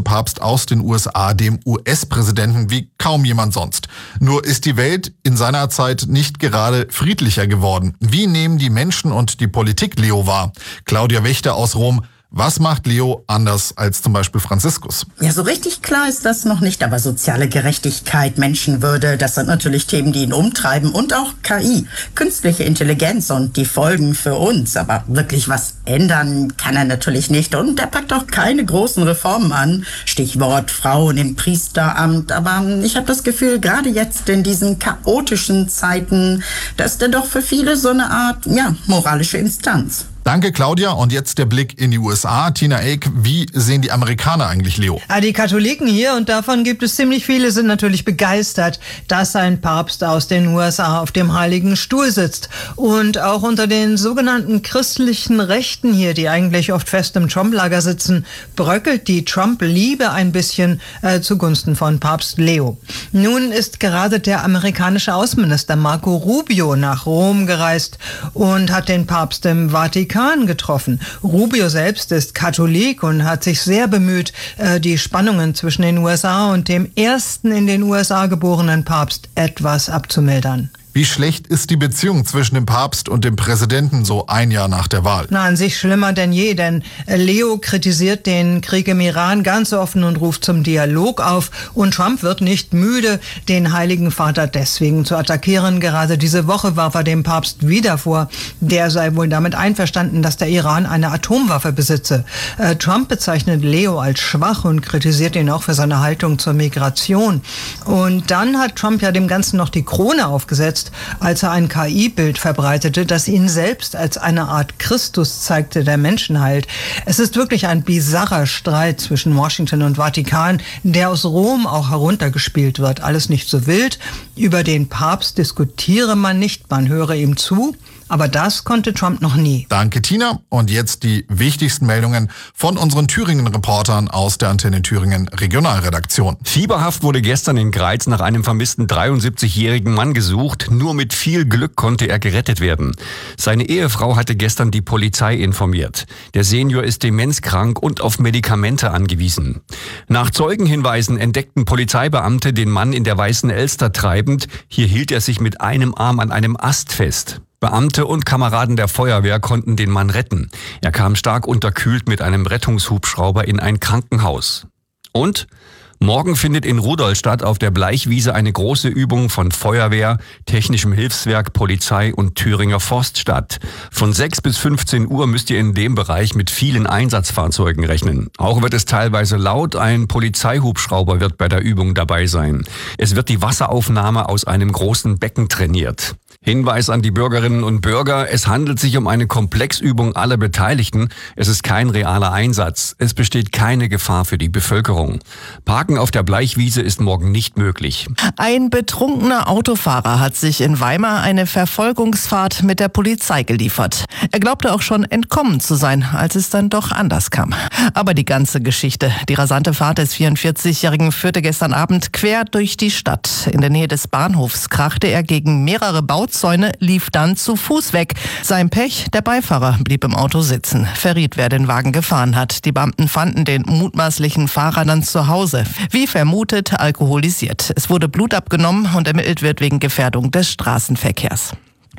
Papst aus den USA, dem US-Präsidenten, wie kaum jemand sonst. Nur ist die Welt in seiner Zeit nicht gerade friedlicher geworden. Wie nehmen die Menschen und die Politik Leo wahr? Claudia Wächter aus Rom. Was macht Leo anders als zum Beispiel Franziskus? Ja, so richtig klar ist das noch nicht, aber soziale Gerechtigkeit, Menschenwürde, das sind natürlich Themen, die ihn umtreiben, und auch KI, künstliche Intelligenz und die Folgen für uns. Aber wirklich was ändern kann er natürlich nicht, und er packt auch keine großen Reformen an. Stichwort Frauen im Priesteramt. Aber ich habe das Gefühl, gerade jetzt in diesen chaotischen Zeiten, dass ist er doch für viele so eine Art, moralische Instanz. Danke, Claudia. Und jetzt der Blick in die USA. Tina Eck, wie sehen die Amerikaner eigentlich Leo? Die Katholiken hier, und davon gibt es ziemlich viele, sind natürlich begeistert, dass ein Papst aus den USA auf dem Heiligen Stuhl sitzt. Und auch unter den sogenannten christlichen Rechten hier, die eigentlich oft fest im Trump-Lager sitzen, bröckelt die Trump-Liebe ein bisschen zugunsten von Papst Leo. Nun ist gerade der amerikanische Außenminister Marco Rubio nach Rom gereist und hat den Papst im Vatikan getroffen. Rubio selbst ist Katholik und hat sich sehr bemüht, die Spannungen zwischen den USA und dem ersten in den USA geborenen Papst etwas abzumildern. Wie schlecht ist die Beziehung zwischen dem Papst und dem Präsidenten so ein Jahr nach der Wahl? An sich schlimmer denn je, denn Leo kritisiert den Krieg im Iran ganz offen und ruft zum Dialog auf. Und Trump wird nicht müde, den Heiligen Vater deswegen zu attackieren. Gerade diese Woche warf er dem Papst wieder vor, der sei wohl damit einverstanden, dass der Iran eine Atomwaffe besitze. Trump bezeichnet Leo als schwach und kritisiert ihn auch für seine Haltung zur Migration. Und dann hat Trump ja dem Ganzen noch die Krone aufgesetzt, als er ein KI-Bild verbreitete, das ihn selbst als eine Art Christus zeigte, der Menschen heilt. Es ist wirklich ein bizarrer Streit zwischen Washington und Vatikan, der aus Rom auch heruntergespielt wird. Alles nicht so wild. Über den Papst diskutiere man nicht, man höre ihm zu. Aber das konnte Trump noch nie. Danke, Tina. Und jetzt die wichtigsten Meldungen von unseren Thüringen-Reportern aus der Antenne Thüringen Regionalredaktion. Fieberhaft wurde gestern in Greiz nach einem vermissten 73-jährigen Mann gesucht. Nur mit viel Glück konnte er gerettet werden. Seine Ehefrau hatte gestern die Polizei informiert. Der Senior ist demenzkrank und auf Medikamente angewiesen. Nach Zeugenhinweisen entdeckten Polizeibeamte den Mann in der Weißen Elster treibend. Hier hielt er sich mit einem Arm an einem Ast fest. Beamte und Kameraden der Feuerwehr konnten den Mann retten. Er kam stark unterkühlt mit einem Rettungshubschrauber in ein Krankenhaus. Und morgen findet in Rudolstadt auf der Bleichwiese eine große Übung von Feuerwehr, Technischem Hilfswerk, Polizei und Thüringer Forst statt. Von 6 bis 15 Uhr müsst ihr in dem Bereich mit vielen Einsatzfahrzeugen rechnen. Auch wird es teilweise laut, ein Polizeihubschrauber wird bei der Übung dabei sein. Es wird die Wasseraufnahme aus einem großen Becken trainiert. Hinweis an die Bürgerinnen und Bürger, es handelt sich um eine Komplexübung aller Beteiligten. Es ist kein realer Einsatz. Es besteht keine Gefahr für die Bevölkerung. Parken auf der Bleichwiese ist morgen nicht möglich. Ein betrunkener Autofahrer hat sich in Weimar eine Verfolgungsfahrt mit der Polizei geliefert. Er glaubte auch schon entkommen zu sein, als es dann doch anders kam. Aber die ganze Geschichte, die rasante Fahrt des 44-Jährigen führte gestern Abend quer durch die Stadt. In der Nähe des Bahnhofs krachte er gegen mehrere Bauzäune, lief dann zu Fuß weg. Sein Pech, der Beifahrer blieb im Auto sitzen, verriet, wer den Wagen gefahren hat. Die Beamten fanden den mutmaßlichen Fahrer dann zu Hause. Wie vermutet, alkoholisiert. Es wurde Blut abgenommen und ermittelt wird wegen Gefährdung des Straßenverkehrs.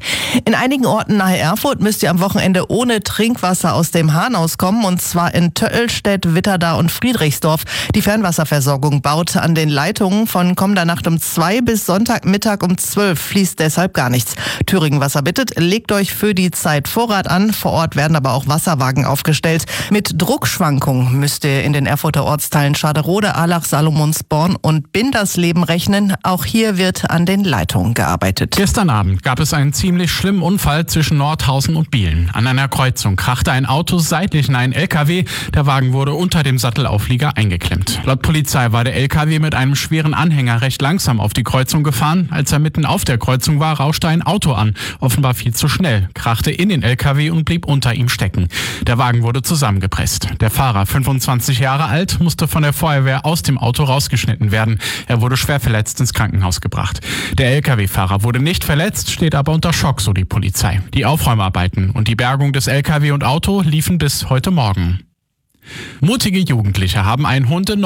In einigen Orten nahe Erfurt müsst ihr am Wochenende ohne Trinkwasser aus dem Hahn auskommen, und zwar in Töllstedt, Witterda und Friedrichsdorf. Die Fernwasserversorgung baut an den Leitungen. Von kommender Nacht um 2 bis Sonntagmittag um 12 fließt deshalb gar nichts. Thüringen Wasser bittet, legt euch für die Zeit Vorrat an. Vor Ort werden aber auch Wasserwagen aufgestellt. Mit Druckschwankungen müsst ihr in den Erfurter Ortsteilen Schaderode, Allach, Salomonsborn und Bindersleben rechnen. Auch hier wird an den Leitungen gearbeitet. Gestern Abend gab es einen ziemlich schlimmen Unfall zwischen Nordhausen und Bielen. An einer Kreuzung krachte ein Auto seitlich in einen LKW. Der Wagen wurde unter dem Sattelauflieger eingeklemmt. Laut Polizei war der LKW mit einem schweren Anhänger recht langsam auf die Kreuzung gefahren. Als er mitten auf der Kreuzung war, rauschte ein Auto an. Offenbar viel zu schnell, krachte in den LKW und blieb unter ihm stecken. Der Wagen wurde zusammengepresst. Der Fahrer, 25 Jahre alt, musste von der Feuerwehr aus dem Auto rausgeschnitten werden. Er wurde schwer verletzt ins Krankenhaus gebracht. Der LKW-Fahrer wurde nicht verletzt, steht aber unter Schock, so die Polizei. Die Aufräumarbeiten und die Bergung des LKW und Auto liefen bis heute Morgen. Mutige Jugendliche haben einen Hund in